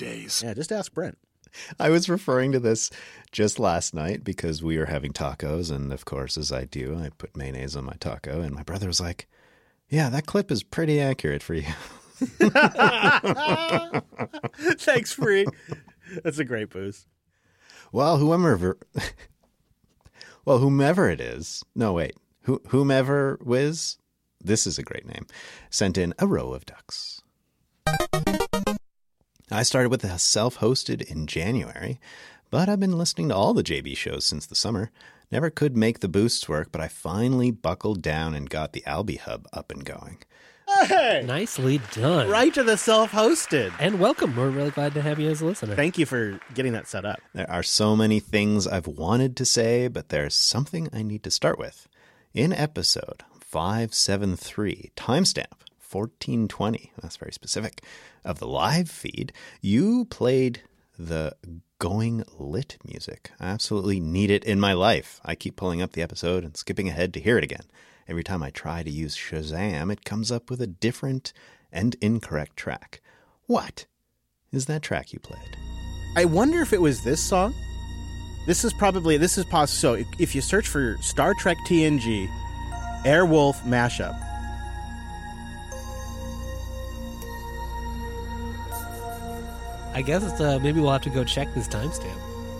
days. Yeah, just ask Brent. I was referring to this just last night because we were having tacos, and of course, as I do, I put mayonnaise on my taco, and my brother was like, yeah, that clip is pretty accurate for you. Thanks, Free. That's a great boost. Well, whomever it is, no, wait, whomever Wiz, this is a great name, sent in a row of ducks. I started with a self-hosted in January, but I've been listening to all the JB shows since the summer. Never could make the boosts work, but I finally buckled down and got the Albie Hub up and going. Hey! Nicely done. Right to the self-hosted. And welcome. We're really glad to have you as a listener. Thank you for getting that set up. There are so many things I've wanted to say, but there's something I need to start with. In episode 573, timestamp 1420, that's very specific, of the live feed, you played the Going Lit music. I absolutely need it in my life. I keep pulling up the episode and skipping ahead to hear it again. Every time I try to use Shazam, it comes up with a different and incorrect track. What is that track you played? I wonder if it was this song. This is possible. So if you search for Star Trek TNG Airwolf mashup, I guess it's, maybe we'll have to go check this timestamp.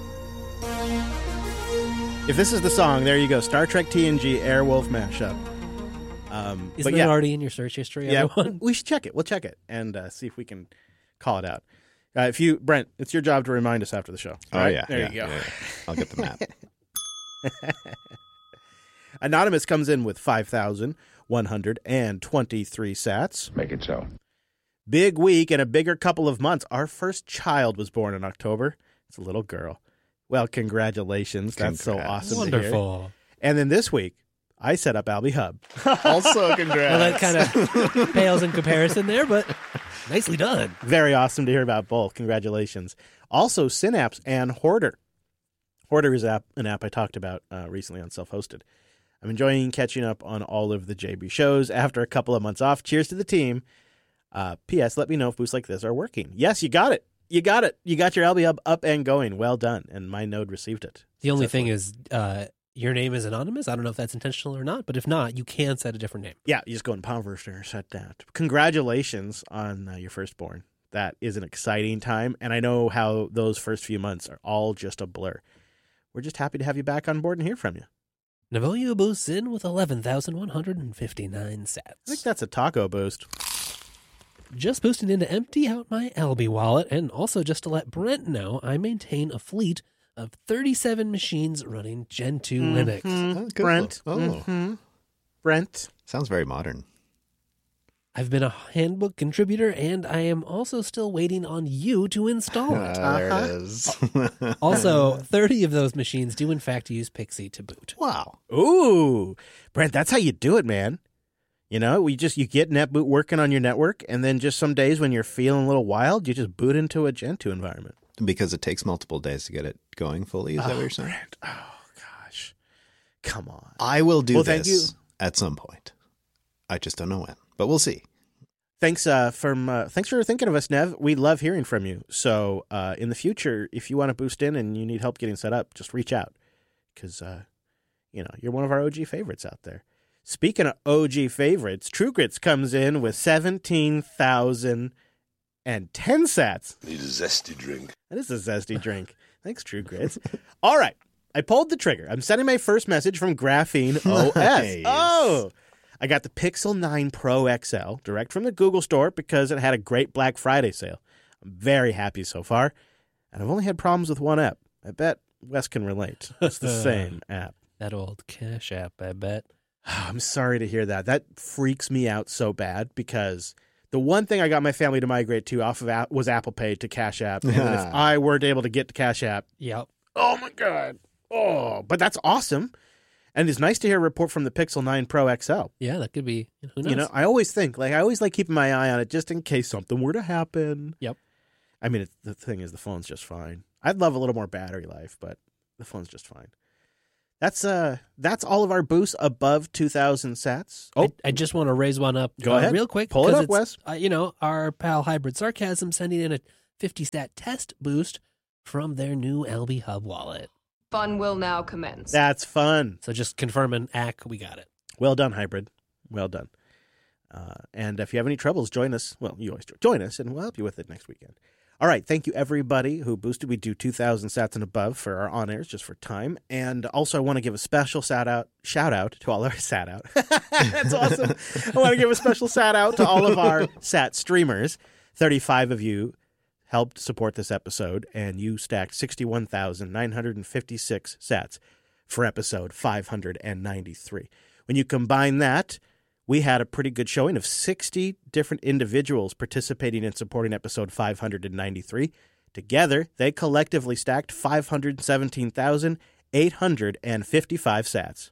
if this is the song, there you go. Star Trek TNG Airwolf mashup. Isn't it already in your search history, everyone? We should check it. We'll check it and see if we can call it out. Brent, it's your job to remind us after the show. Oh, right? yeah. There you go. Yeah. I'll get the map. Anonymous comes in with 5,123 sats. Make it so. Big week and a bigger couple of months. Our first child was born in October. It's a little girl. Well, congratulations. That's so awesome to hear. Wonderful. And then this week, I set up Albie Hub. Also, congrats. Well, that kind of pales in comparison there, but nicely done. Very awesome to hear about both. Congratulations. Also, Synapse and Hoarder. Hoarder is an app I talked about recently on Self-Hosted. I'm enjoying catching up on all of the JB shows after a couple of months off. Cheers to the team. P.S. Let me know if boosts like this are working. Yes, you got it. You got it. You got your Albie Hub up and going. Well done. And my node received it. The only thing is your name is anonymous. I don't know if that's intentional or not, but if not, you can set a different name. Yeah, you just go in Powerverse, set that. Congratulations on your firstborn. That is an exciting time, and I know how those first few months are all just a blur. We're just happy to have you back on board and hear from you. Navoya boosts in with 11,159 sats. I think that's a taco boost. Just boosting in to empty out my Albie wallet, and also just to let Brent know I maintain a fleet of 37 machines running Gen 2 Linux. Oh, good. Brent. Oh. Brent. Sounds very modern. I've been a handbook contributor, and I am also still waiting on you to install it. There it is. Also, 30 of those machines do in fact use Pixie to boot. Wow. Ooh. Brent, that's how you do it, man. You know, you get NetBoot working on your network, and then just some days when you're feeling a little wild, you just boot into a Gen 2 environment. Because it takes multiple days to get it going fully, is that what you're saying? Brent. Oh, gosh. Come on. I will do thank this you. at some point. I just don't know when, but we'll see. Thanks for thinking of us, Nev. We love hearing from you. So in the future, if you want to boost in and you need help getting set up, just reach out because you're one of our OG favorites out there. Speaking of OG favorites, True Grits comes in with 17,010 sats. Need a zesty drink. That is a zesty drink. Thanks, True Grits. All right. I pulled the trigger. I'm sending my first message from Graphene OS. Nice. Oh, I got the Pixel 9 Pro XL direct from the Google store because it had a great Black Friday sale. I'm very happy so far, and I've only had problems with one app. I bet Wes can relate. It's the same app. That old Cash App, I bet. I'm sorry to hear that. That freaks me out so bad because the one thing I got my family to migrate to off of was Apple Pay to Cash App. And if I weren't able to get to Cash App, Yep. oh my God. Oh, but that's awesome. And it's nice to hear a report from the Pixel 9 Pro XL. Yeah, that could be. Who knows? You know, I always like keeping my eye on it just in case something were to happen. Yep. I mean, the thing is, the phone's just fine. I'd love a little more battery life, but the phone's just fine. That's all of our boosts above 2,000 sats. Oh, I just want to raise one up. Go ahead. Real quick. Pull it up, Wes. Wes. Our pal Hybrid Sarcasm sending in a 50 stat test boost from their new Albi Hub wallet. Fun will now commence. That's fun. So just confirming, we got it. Well done, Hybrid. Well done. And if you have any troubles, join us. Well, you always join us, and we'll help you with it next weekend. All right. Thank you, everybody who boosted. We do 2,000 sats and above for our on-airs just for time. And also, I want to give a special shout out to all our sat out. That's awesome. I want to give a special sat out to all of our sat streamers. 35 of you helped support this episode, and you stacked 61,956 sats for episode 593. When you combine that, we had a pretty good showing of 60 different individuals participating in supporting episode 593. Together, they collectively stacked 517,855 sats.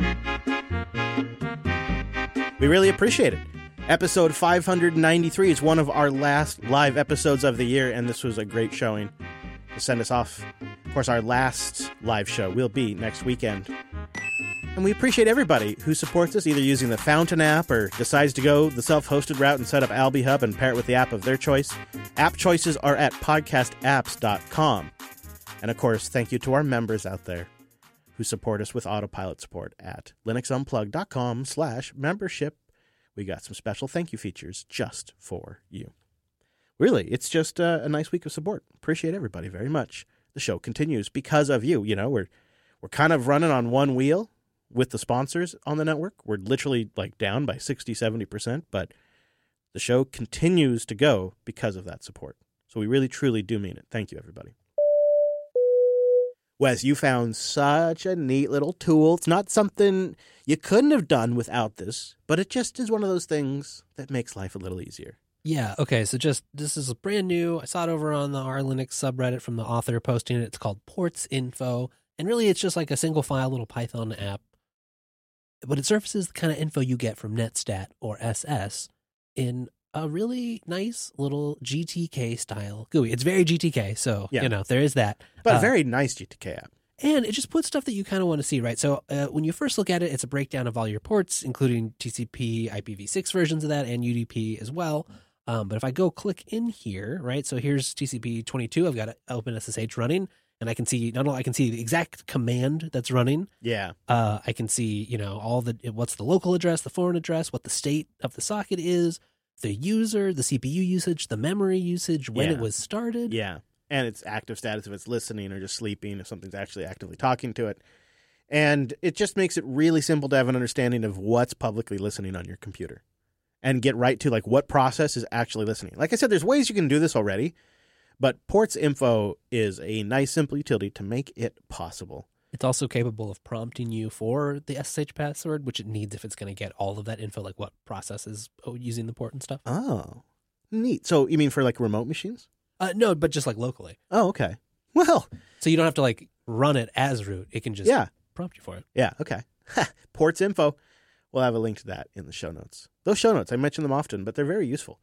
We really appreciate it. Episode 593 is one of our last live episodes of the year, and this was a great showing to send us off. Of course, our last live show will be next weekend. And we appreciate everybody who supports us, either using the Fountain app or decides to go the self-hosted route and set up Albi Hub and pair it with the app of their choice. App choices are at podcastapps.com. And of course, thank you to our members out there who support us with autopilot support at linuxunplug.com/membership. We got some special thank you features just for you. Really, it's just a nice week of support. Appreciate everybody very much. The show continues because of you. You know, we're kind of running on one wheel with the sponsors on the network. We're literally like down by 60-70%, but the show continues to go because of that support. So we really, truly do mean it. Thank you, everybody. Wes, you found such a neat little tool. It's not something you couldn't have done without this, but it just is one of those things that makes life a little easier. Yeah, okay, so this is brand new. I saw it over on the R Linux subreddit from the author posting it. It's called Ports Info, and really it's just like a single file little Python app. But it surfaces the kind of info you get from Netstat or SS in a really nice little GTK style GUI. It's very GTK, so, there is that. But a very nice GTK app. And it just puts stuff that you kind of want to see, right? So when you first look at it, it's a breakdown of all your ports, including TCP, IPv6 versions of that, and UDP as well. But if I go click in here, right? So here's TCP 22. I've got OpenSSH running. And I can see the exact command that's running. Yeah. I can see, what's the local address, the foreign address, what the state of the socket is, the user, the CPU usage, the memory usage, when it was started. Yeah. And its active status, if it's listening or just sleeping, if something's actually actively talking to it. And it just makes it really simple to have an understanding of what's publicly listening on your computer and get right to like what process is actually listening. Like I said, there's ways you can do this already. But Ports Info is a nice, simple utility to make it possible. It's also capable of prompting you for the SSH password, which it needs if it's going to get all of that info, like what process is using the port and stuff. Oh, neat. So you mean for like remote machines? No, but just like locally. Oh, okay. Well. So you don't have to like run it as root. It can just prompt you for it. Yeah, okay. Ports Info. We'll have a link to that in the show notes. Those show notes, I mention them often, but they're very useful.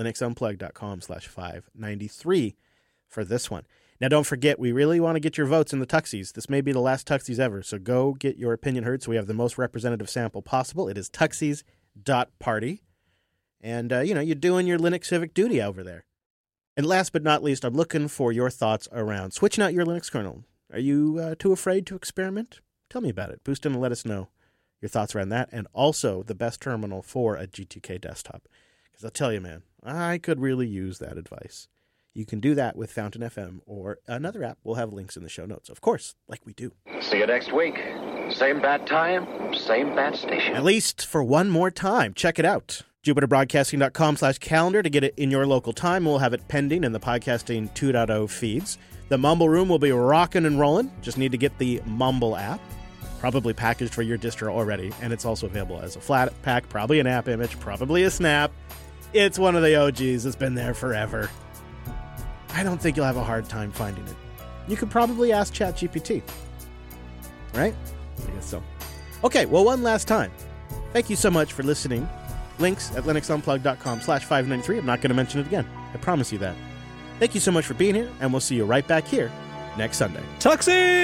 linuxunplug.com/593 for this one. Now, don't forget, we really want to get your votes in the Tuxies. This may be the last Tuxies ever, so go get your opinion heard so we have the most representative sample possible. It is tuxies.party. And, you're doing your Linux civic duty over there. And last but not least, I'm looking for your thoughts around switching out your Linux kernel. Are you too afraid to experiment? Tell me about it. Boost in and let us know your thoughts around that, and also the best terminal for a GTK desktop. Because I'll tell you, man, I could really use that advice. You can do that with Fountain FM or another app. We'll have links in the show notes, of course, like we do. See you next week. Same bad time, same bad station. At least for one more time. Check it out. JupiterBroadcasting.com/calendar to get it in your local time. We'll have it pending in the Podcasting 2.0 feeds. The Mumble Room will be rocking and rolling. Just need to get the Mumble app. Probably packaged for your distro already. And it's also available as a flat pack, probably an app image, probably a snap. It's one of the OGs. It's been there forever. I don't think you'll have a hard time finding it. You could probably ask ChatGPT. Right? I guess so. Okay, well, one last time. Thank you so much for listening. Links at linuxunplug.com/593. I'm not going to mention it again. I promise you that. Thank you so much for being here, and we'll see you right back here next Sunday. Tuxie!